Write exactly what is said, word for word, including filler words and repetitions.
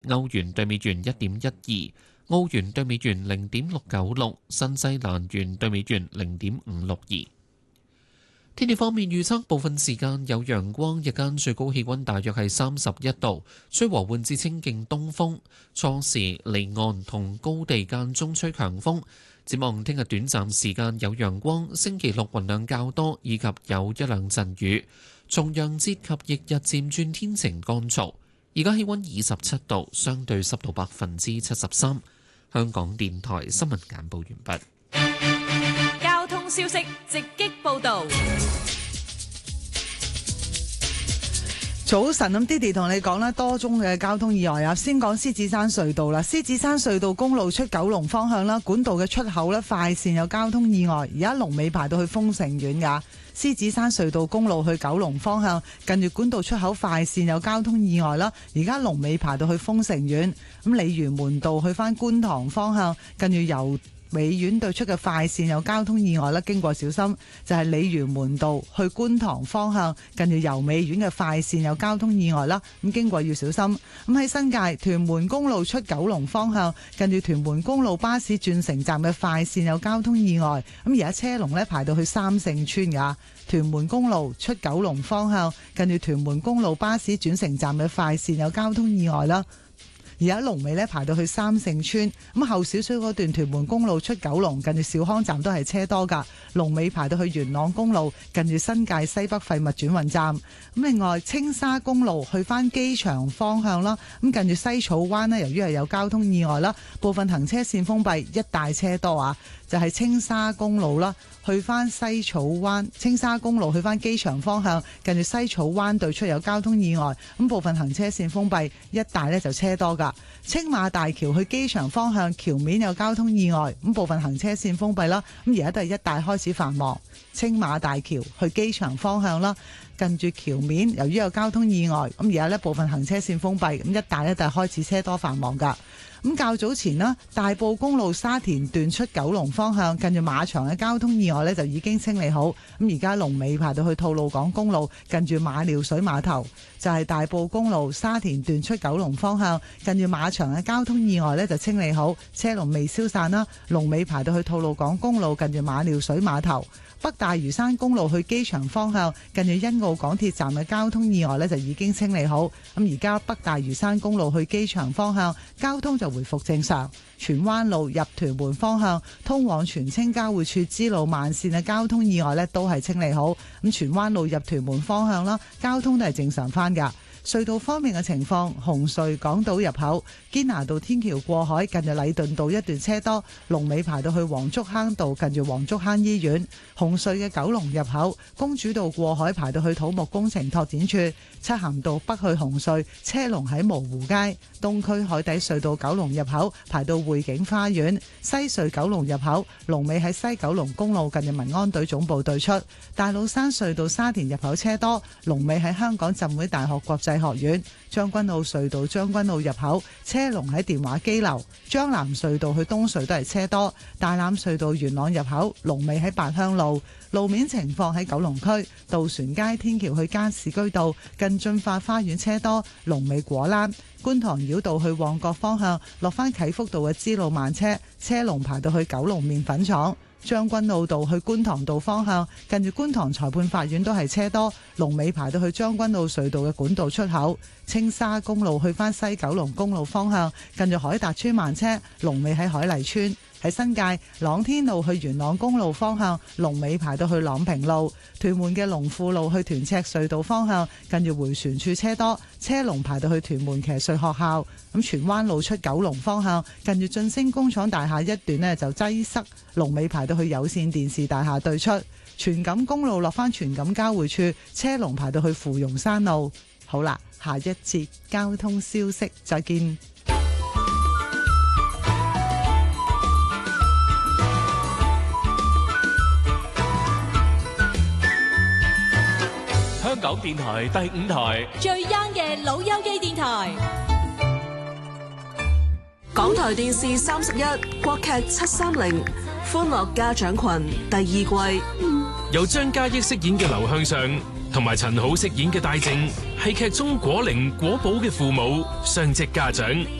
歐元對美元一點一二，澳元對美元零點六九六，新西蘭元對美元零點五六二。天氣方面預測，部分時間有陽光，日間最高氣溫大約係三十一度，吹和緩至清勁東風，初時離岸同高地間中吹強風。展望聽日短暫時間有陽光，星期六雲量較多，以及有一兩陣雨。重陽節及翌日漸轉天晴乾燥。而家氣溫二十七度，相對濕度百分之七十三。香港電台新聞簡報完畢。 交通消息直擊報道。 早晨，咁 Didi 同你講啦，多宗嘅交通意外啊！先講獅子山隧道啦，獅子山隧道公路出九龍方向啦，管道嘅出口咧快線有交通意外，而家龍尾排到去豐盛苑噶。獅子山隧道公路去九龍方向，近住管道出口快線有交通意外啦，而家龍尾排到去豐盛苑。咁鯉魚門道去翻觀塘方向，近住由美苑對出嘅快線有交通意外啦，經過小心。就係鯉魚門道去觀塘方向，近住由美苑嘅快線有交通意外啦，咁經過要小心。咁喺新界屯門公路出九龍方向，近住屯門公路巴士轉乘站嘅快線有交通意外，咁而家車龍呢排到去三聖村噶。屯門公路出九龍方向，近住屯門公路巴士轉乘站嘅快線有交通意外啦。而家龍尾咧排到去三聖村，咁後少少嗰段屯門公路出九龍，近住兆康站都係車多噶。龍尾排到去元朗公路，近住新界西北廢物轉運站。咁另外青沙公路去翻機場方向啦，咁近住西草灣呢，由於係有交通意外啦，部分行車線封閉，一大車多啊。就係青沙公路啦，去翻西草灣，青沙公路去翻機場方向，近住西草灣對出有交通意外，咁部分行車線封閉，一帶呢就車多噶。青馬大橋去機場方向橋面有交通意外，咁部分行車線封閉啦，咁而家都係一帶開始繁忙。青馬大橋去機場方向啦，近住橋面由於有交通意外，咁而家呢部分行車線封閉，咁一帶呢就係開始車多繁忙噶。咁較早前啦，大埔公路沙田段出九龍方向，近住馬場嘅交通意外呢就已經清理好。咁而家龍尾排到去吐露港公路，近住馬料水碼頭。就係大埔公路沙田段出九龍方向，近住馬場嘅交通意外呢就清理好，車龍未消散啦。龍尾排到去吐露港公路，近住馬料水碼頭。北大嶼山公路去機場方向，近住欣澳港鐵站嘅交通意外呢就已經清理好。咁而家北大嶼山公路去機場方向，交通就回復正常。荃灣路入屯門方向，通往荃青交匯處支路慢線嘅交通意外呢都係清理好。咁荃灣路入屯門方向啦，交通都係正常翻㗎。隧道方面嘅情況，紅隧港島入口堅拿道天橋過海，近住禮頓道一段車多，龍尾排到去黃竹坑道，近住黃竹坑醫院。紅隧嘅九龍入口公主道過海排到去土木工程拓展處，漆咸道北去紅隧車龍喺蕪湖街。東區海底隧道九龍入口排到匯景花園，西隧九龍入口龍尾喺西九龍公路近住民安隊總部對出。大老山隧道沙田入口車多，龍尾喺香港浸會大學國際學院。將軍澳隧道將軍澳入口車龍喺電話機樓。將藍隧道去東隧都係車多，大欖隧道元朗入口龍尾喺八鄉路。路面情況喺九龍區渡船街天橋去加士居道近駿發花園車多，龍尾果欄。觀塘繞道去旺角方向落返啟福道嘅支路慢車，車龍排到去九龍麵粉廠。將軍澳道去觀塘道方向，近住觀塘裁判法院都係車多，龍尾排到去將軍澳隧道嘅管道出口。青沙公路去返西九龍公路方向，近住海達村慢車，龍尾喺海麗村。喺新界朗天路去元朗公路方向，龍尾排到去朗平路。屯門嘅龍富路去屯赤隧道方向，近住迴旋處車多，車龍排到去屯門騎術學校。咁荃灣路出九龍方向，近住晉星工廠大廈一段呢就擠塞，龍尾排到去有線電視大廈對出。荃錦公路落返荃錦交匯處，車龍排到去芙蓉山路。好啦，下一節交通消息，再見。 香港電台第五台最 young 嘅老友記電台， 港台電視三十一國劇七三零歡樂家長群第二季， 由張嘉益飾演嘅劉向上同埋陳好飾演嘅戴正係劇中果靈果寶嘅父母，雙職家長。